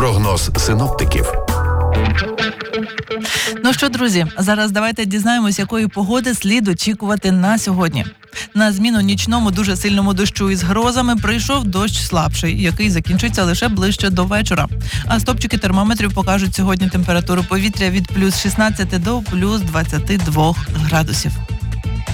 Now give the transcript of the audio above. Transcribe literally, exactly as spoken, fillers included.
Прогноз синоптиків. Ну що, друзі, зараз давайте дізнаємось, якої погоди слід очікувати на сьогодні. На зміну нічному дуже сильному дощу із грозами прийшов дощ слабший, який закінчиться лише ближче до вечора. А стопчики термометрів покажуть сьогодні температуру повітря від плюс шістнадцяти до плюс двадцяти двох градусів.